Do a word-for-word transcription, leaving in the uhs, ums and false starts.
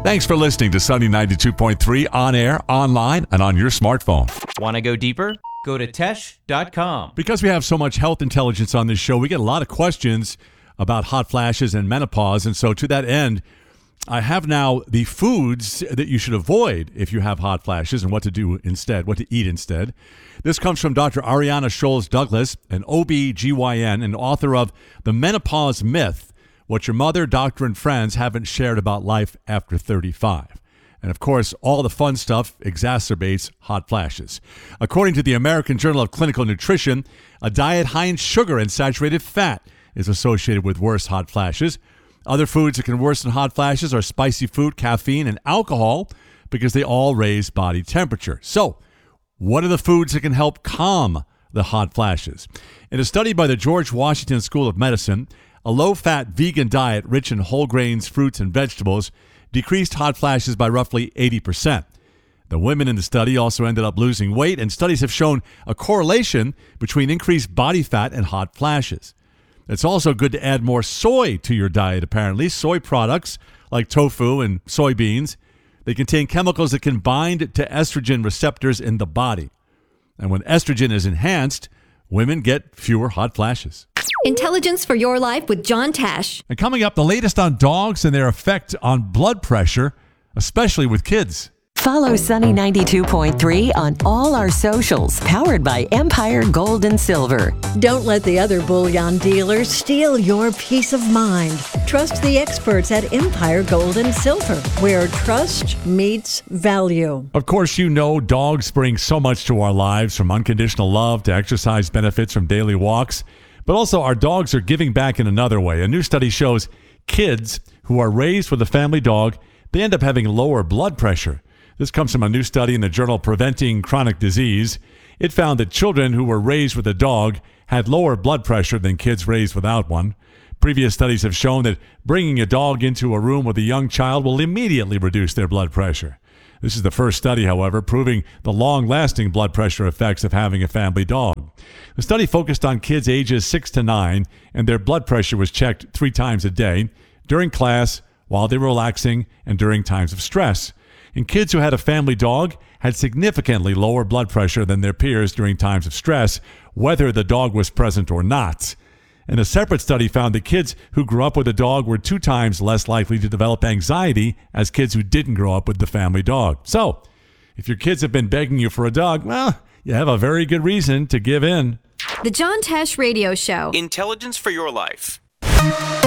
Thanks for listening to Sunny ninety-two point three on air, online, and on your smartphone. Want to go deeper? Go to tesh dot com. Because we have so much health intelligence on this show, we get a lot of questions about hot flashes and menopause. And so to that end, I have now the foods that you should avoid if you have hot flashes and what to do instead, what to eat instead. This comes from Doctor Ariana Scholes Douglas, an O B G Y N and author of The Menopause Myth, What Your Mother, Doctor, and Friends Haven't Shared About Life After thirty-five. And of course, all the fun stuff exacerbates hot flashes. According to the American Journal of Clinical Nutrition, a diet high in sugar and saturated fat is associated with worse hot flashes. Other foods that can worsen hot flashes are spicy food, caffeine, and alcohol because they all raise body temperature. So, what are the foods that can help calm the hot flashes? In a study by the George Washington School of Medicine, a low-fat vegan diet rich in whole grains, fruits, and vegetables decreased hot flashes by roughly eighty percent. The women in the study also ended up losing weight, and studies have shown a correlation between increased body fat and hot flashes. It's also good to add more soy to your diet, apparently. Soy products like tofu and soybeans, they contain chemicals that can bind to estrogen receptors in the body. And when estrogen is enhanced, women get fewer hot flashes. Intelligence for Your Life with John Tash. And coming up, the latest on dogs and their effect on blood pressure, especially with kids. Follow Sunny ninety-two point three on all our socials, powered by Empire Gold and Silver. Don't let the other bullion dealers steal your peace of mind. Trust the experts at Empire Gold and Silver, where trust meets value. Of course, you know dogs bring so much to our lives, from unconditional love to exercise benefits from daily walks. But also, our dogs are giving back in another way. A new study shows kids who are raised with a family dog, they end up having lower blood pressure. This comes from a new study in the journal Preventing Chronic Disease. It found that children who were raised with a dog had lower blood pressure than kids raised without one. Previous studies have shown that bringing a dog into a room with a young child will immediately reduce their blood pressure. This is the first study, however, proving the long-lasting blood pressure effects of having a family dog. The study focused on kids ages six to nine, and their blood pressure was checked three times a day, during class, while they were relaxing, and during times of stress. And kids who had a family dog had significantly lower blood pressure than their peers during times of stress, whether the dog was present or not. And a separate study found that kids who grew up with a dog were two times less likely to develop anxiety as kids who didn't grow up with the family dog. So, if your kids have been begging you for a dog, well, you have a very good reason to give in. The John Tash Radio Show. Intelligence for Your Life.